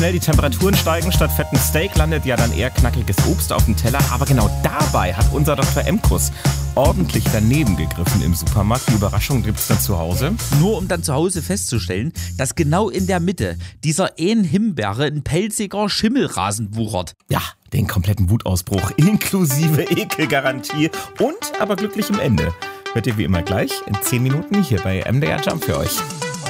schnell die Temperaturen steigen. Statt fettem Steak landet ja dann eher knackiges Obst auf dem Teller. Aber genau dabei hat unser Dr. Emkus ordentlich daneben gegriffen im Supermarkt. Die Überraschung gibt's dann zu Hause. Nur um dann zu Hause festzustellen, dass genau in der Mitte dieser einen Himbeere ein pelziger Schimmelrasen wuchert. Ja, den kompletten Wutausbruch inklusive Ekelgarantie und aber glücklichem Ende. Hört ihr wie immer gleich in 10 Minuten hier bei MDR Jump für euch.